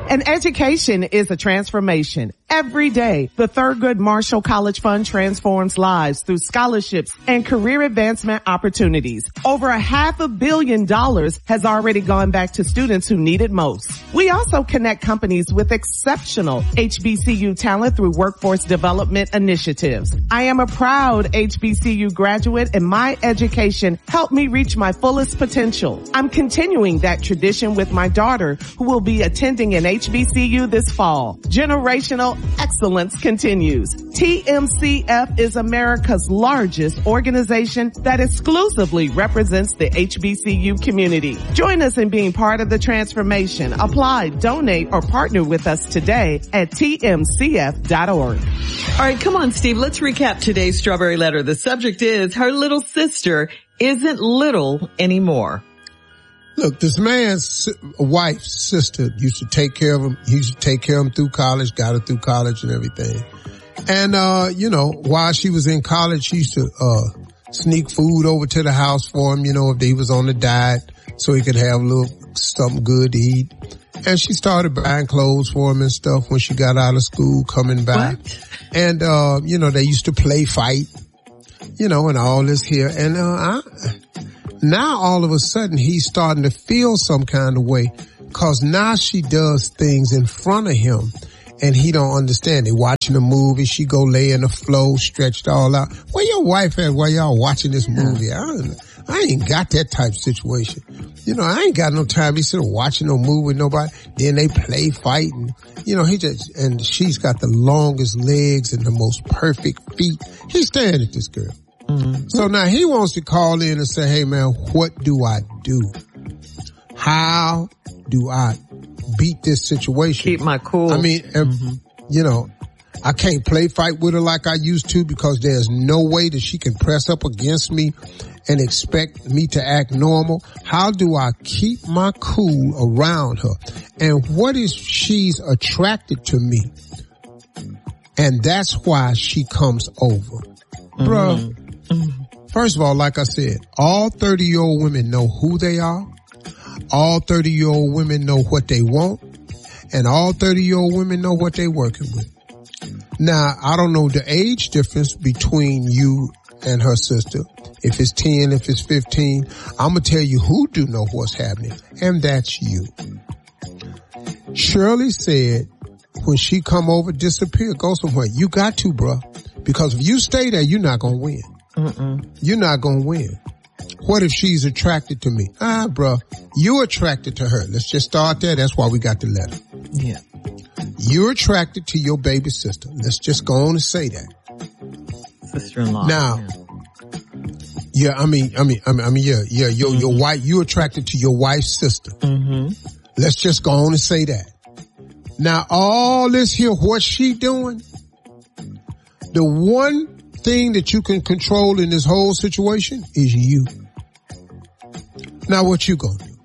An education is a transformation. Every day, the Thurgood Marshall College Fund transforms lives through scholarships and career advancement opportunities. Over $500 million has already gone back to students who need it most. We also connect companies with exceptional HBCU talent through workforce development initiatives. I am a proud HBCU graduate, and my education helped me reach my fullest potential. I'm continuing that tradition with my daughter, who will be attending an HBCU this fall. Generational excellence continues. TMCF is America's largest organization that exclusively represents the HBCU community. Join us in being part of the transformation. Apply, donate, or partner with us today at tmcf.org. All right, come on, Steve. Let's recap today's Strawberry Letter. The subject is her little sister isn't little anymore. Look, this man's wife's sister used to take care of him. He used to take care of him through college, got her through college and everything. And, while she was in college, she used to, sneak food over to the house for him, if he was on a diet, so he could have a little something good to eat. And she started buying clothes for him and stuff when she got out of school, coming back. What? And, they used to play fight, and all this here. And, now all of a sudden he's starting to feel some kind of way, cause now she does things in front of him and he don't understand. They watching a movie, she go lay in the floor, stretched all out. Where your wife at while y'all watching this movie? I ain't got that type of situation. I ain't got no time to sit watching no movie with nobody. Then they play fight and, and she's got the longest legs and the most perfect feet. He's staring at this girl. Mm-hmm. So now he wants to call in and say, hey man, what do I do? How do I beat this situation? Keep my cool. I mean, I can't play fight with her like I used to because there's no way that she can press up against me and expect me to act normal. How do I keep my cool around her? And what is she's attracted to me? And that's why she comes over. Mm-hmm. Bruh. Mm-hmm. First of all, like I said, all 30-year-old women know who they are. All 30-year-old women know what they want. And all 30-year-old women know what they're working with. Now, I don't know the age difference between you and her sister. If it's 10, if it's 15, I'm going to tell you who do know what's happening. And that's you. Shirley said, when she come over, disappear, go somewhere. You got to, bruh. Because if you stay there, you're not going to win. You're not going to win. What if she's attracted to me? Bruh, you're attracted to her. Let's just start there. That's why we got the letter. Yeah. You're attracted to your baby sister. Let's just go on and say that. Sister-in-law. Now, your wife, you're attracted to your wife's sister. Mm-hmm. Let's just go on and say that. Now, all this here, what's she doing? The one thing that you can control in this whole situation is you. Now what you gonna do?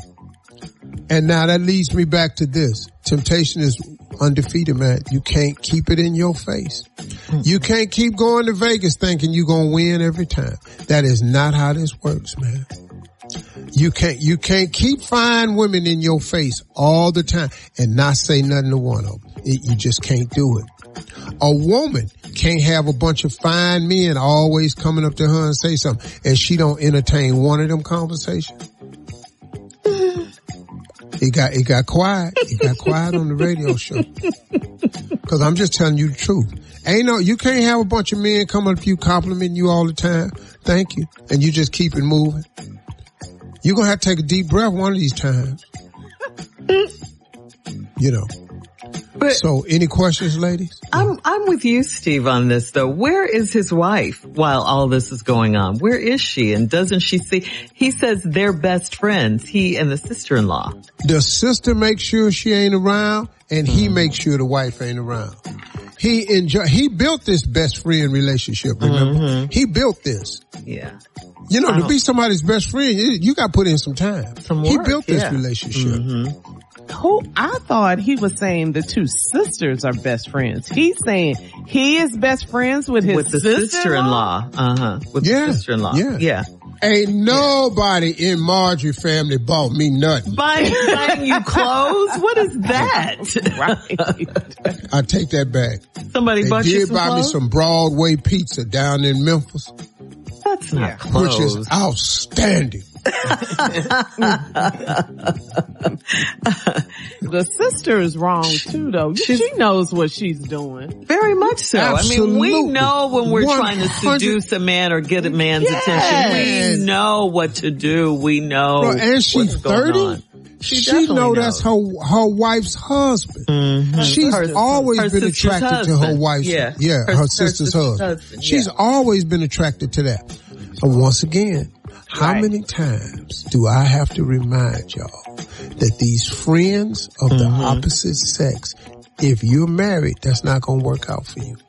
And now that leads me back to this. Temptation is undefeated, man. You can't keep it in your face. You can't keep going to Vegas thinking you're gonna win every time. That is not how this works, man. You can't keep fine women in your face all the time and not say nothing to one of them. You just can't do it. A woman can't have a bunch of fine men always coming up to her and say something, and she don't entertain one of them conversations. It got quiet. It got quiet on the radio show. Cause I'm just telling you the truth. You can't have a bunch of men coming up to you complimenting you all the time. Thank you. And you just keep it moving. You're gonna have to take a deep breath one of these times. But so, any questions, ladies? I'm with you, Steve, on this, though. Where is his wife while all this is going on? Where is she? And doesn't she see? He says they're best friends, he and the sister-in-law. The sister makes sure she ain't around, and he makes sure the wife ain't around. He built this best friend relationship, remember? Mm-hmm. He built this. Yeah. To be somebody's best friend, you got to put in some time. Some work, he built this relationship. Mm-hmm. I thought he was saying the two sisters are best friends. He's saying he is best friends with his sister-in-law. sister-in-law. With the sister-in-law. Yeah. Ain't nobody in Marjorie family bought me nothing. Buying you clothes? What is that? Right. I take that back. Somebody bought you some buy clothes? me some Broadway pizza down in Memphis. That's not clothes. Which is outstanding. The sister is wrong too, though. She knows what she's doing. Very much so. Absolutely. I mean, we know when we're trying to seduce a man or get a man's attention. We know what to do. We know. Bro, and she's 30. She know that's her wife's husband. Mm-hmm. She's always been attracted to her wife's, her sister's husband. She's always been attracted to that. And once again, how many times do I have to remind y'all that these friends of the opposite sex, if you're married, that's not going to work out for you.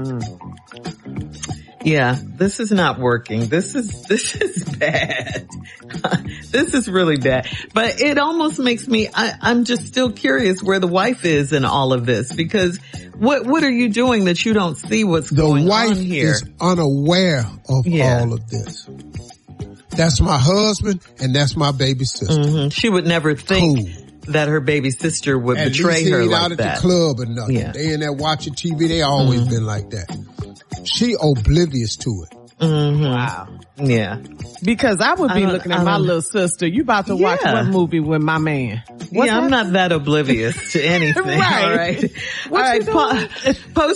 Yeah, this is not working. This is bad. This is really bad. But it almost makes me, I'm just still curious where the wife is in all of this, because what are you doing that you don't see what's going on here? The wife is unaware of all of this. That's my husband and that's my baby sister. Mm-hmm. She would never think that her baby sister would betray her like that. Out at the club or nothing. Yeah. They in there watching TV. They always been like that. She oblivious to it. Mm-hmm. Wow. Yeah. Because I would be looking at my little sister. You about to watch what movie with my man? I'm not that oblivious to anything. Right. All right. Post